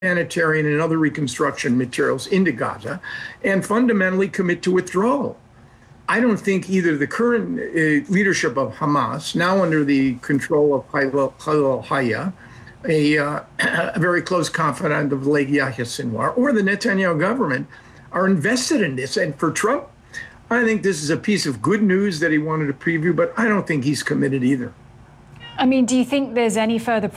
humanitarian and other reconstruction materials into Gaza and fundamentally commit to withdrawal. I don't think either the current leadership of Hamas, now under the control of Khalil Hayya, a very close confidant of Leg Yahya Sinwar, or the Netanyahu government are invested in this. And for Trump, I think this is a piece of good news that he wanted to preview, but I don't think he's committed either. I mean, do you think there's any further